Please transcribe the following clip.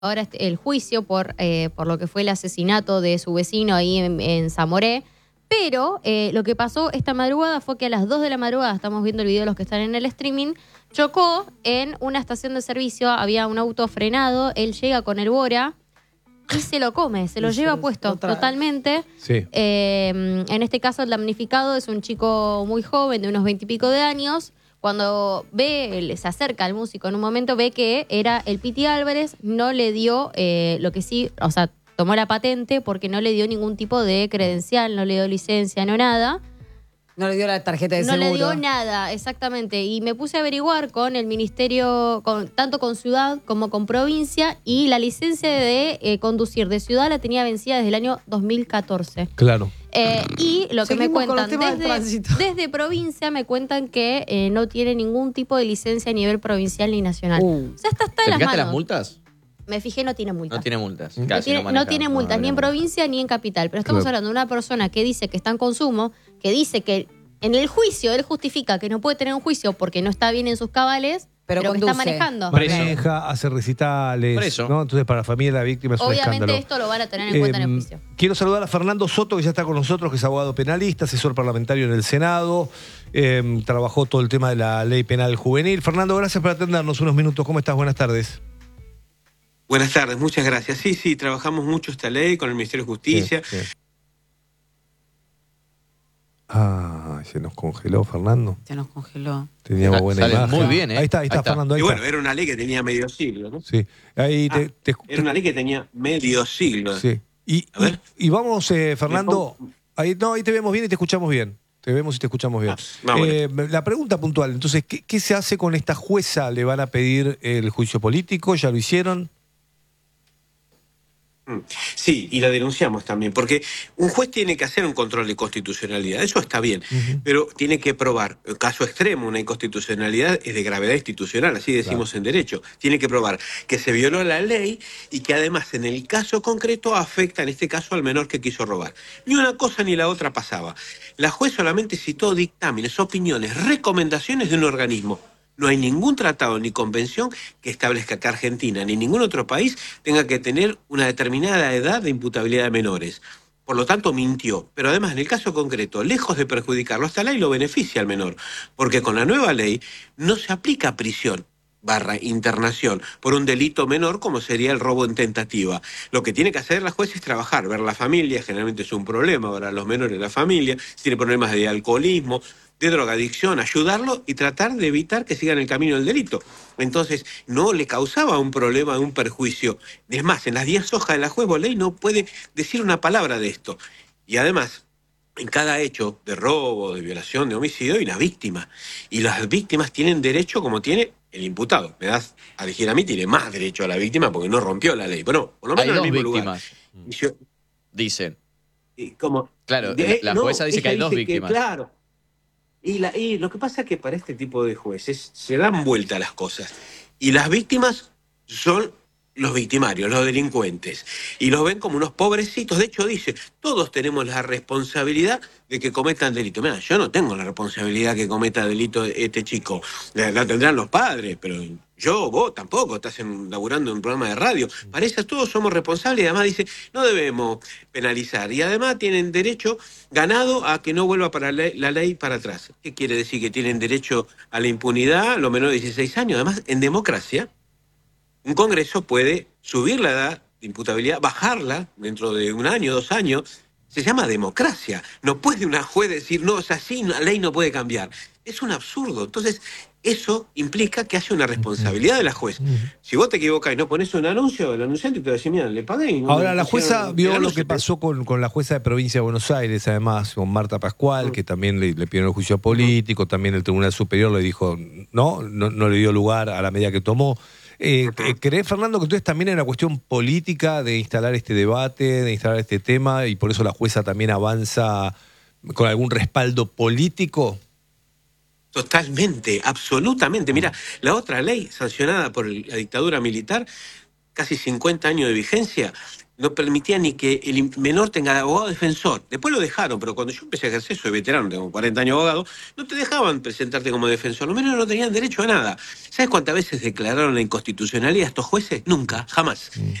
ahora el juicio por lo que fue el asesinato de su vecino ahí en Zamoré. Pero lo que pasó esta madrugada fue que a las 2 de la madrugada, estamos viendo el video de los que están en el streaming, chocó en una estación de servicio, había un auto frenado, él llega con el Bora y se lo come, se lo lleva puesto totalmente. Sí. En este caso el damnificado es un chico muy joven, de unos 20 y pico de años. Cuando se acerca al músico en un momento, ve que era el Piti Álvarez, no le dio lo que sí, o sea, tomó la patente porque no le dio ningún tipo de credencial, no le dio licencia, no nada. No le dio la tarjeta de seguro. No le dio nada, exactamente. Y me puse a averiguar con el ministerio, tanto con ciudad como con provincia, y la licencia de conducir de ciudad la tenía vencida desde el año 2014. Claro. Y lo que Seguimos me con los cuentan temas del tránsito. desde provincia, me cuentan que no tiene ningún tipo de licencia a nivel provincial ni nacional. O sea, está ¿Te en las fijaste manos. las multas? Me fijé, no tiene multas. No tiene multas. No tiene multas ni en provincia ni en capital. Pero estamos hablando de una persona que dice que está en consumo, que dice que en el juicio él justifica que no puede tener un juicio porque no está bien en sus cabales, pero que está manejando. Maneja, hace recitales. Preso. ¿No? Entonces, para la familia de la víctima es un escándalo. Obviamente esto lo van a tener en cuenta en el juicio. Quiero saludar a Fernando Soto, que ya está con nosotros, que es abogado penalista, asesor parlamentario en el Senado. Trabajó todo el tema de la ley penal juvenil. Fernando, gracias por atendernos unos minutos. ¿Cómo estás? Buenas tardes. Buenas tardes, muchas gracias. Sí, trabajamos mucho esta ley con el Ministerio de Justicia. Sí. Ah, se nos congeló, Fernando. Se nos congeló. Teníamos buena Sale imagen. muy bien, ¿eh? Ahí está, Fernando. Y bueno, era una ley que tenía medio siglo, ¿no? Sí. Ahí Era una ley que tenía medio siglo. Sí. Y vamos, Fernando. Ahí te vemos bien y te escuchamos bien. Te vemos y te escuchamos bien. Bueno. La pregunta puntual, entonces, ¿qué se hace con esta jueza? ¿Le van a pedir el juicio político? ¿Ya lo hicieron? Sí, y la denunciamos también, porque un juez tiene que hacer un control de constitucionalidad, eso está bien, pero tiene que probar, en caso extremo, una inconstitucionalidad es de gravedad institucional, así decimos en derecho, tiene que probar que se violó la ley y que además en el caso concreto afecta, en este caso, al menor que quiso robar. Ni una cosa ni la otra pasaba. La juez solamente citó dictámenes, opiniones, recomendaciones de un organismo. No hay ningún tratado ni convención que establezca que Argentina ni ningún otro país tenga que tener una determinada edad de imputabilidad de menores. Por lo tanto, mintió. Pero además, en el caso concreto, lejos de perjudicarlo, esta ley lo beneficia al menor. Porque con la nueva ley no se aplica prisión / internación por un delito menor como sería el robo en tentativa. Lo que tiene que hacer la jueza es trabajar, ver la familia, generalmente es un problema para los menores la familia, si tiene problemas de alcoholismo, de drogadicción, ayudarlo y tratar de evitar que sigan el camino del delito. Entonces, no le causaba un problema, un perjuicio. Es más, en las 10 hojas de la juez Boley no puede decir una palabra de esto. Y además, en cada hecho de robo, de violación, de homicidio, hay una víctima. Y las víctimas tienen derecho como tiene el imputado. Me das a elegir a mí, tiene más derecho a la víctima porque no rompió la ley. Pero no, por lo menos en el mismo lugar. Dicen. Como, claro, la jueza dice que hay dos víctimas. Claro. Y lo que pasa es que para este tipo de jueces se dan vuelta las cosas. Y las víctimas son los victimarios, los delincuentes. Y los ven como unos pobrecitos. De hecho, dice, todos tenemos la responsabilidad de que cometan delito. Mira, yo no tengo la responsabilidad que cometa delito este chico. La tendrán los padres, pero vos tampoco, estás laburando en un programa de radio. Para eso todos somos responsables y además dice, no debemos penalizar. Y además tienen derecho ganado a que no vuelva para la ley para atrás. ¿Qué quiere decir? Que tienen derecho a la impunidad, los menores de 16 años. Además, en democracia, un Congreso puede subir la edad de imputabilidad, bajarla dentro de 1 año, 2 años. Se llama democracia. No puede una juez decir, no, es así, la ley no puede cambiar. Es un absurdo. Entonces, eso implica que haya una responsabilidad de la juez. Si vos te equivocás y no pones un anuncio, el anunciante te va a decir, mira, le pagué. Y no, ahora, la jueza vio lo que pasó con la jueza de provincia de Buenos Aires, además, con Marta Pascual, que también le pidieron el juicio político, también el Tribunal Superior le dijo, no le dio lugar a la medida que tomó. ¿Crees, Fernando, que entonces también hay una cuestión política de instalar este debate, de instalar este tema, y por eso la jueza también avanza con algún respaldo político? Totalmente, absolutamente. Mira, la otra ley sancionada por la dictadura militar, casi 50 años de vigencia, no permitía ni que el menor tenga abogado defensor. Después lo dejaron, pero cuando yo empecé a ejercer, soy veterano, tengo 40 años abogado, no te dejaban presentarte como defensor. Los menores no tenían derecho a nada. ¿Sabes cuántas veces declararon la inconstitucionalidad a estos jueces? Nunca, jamás.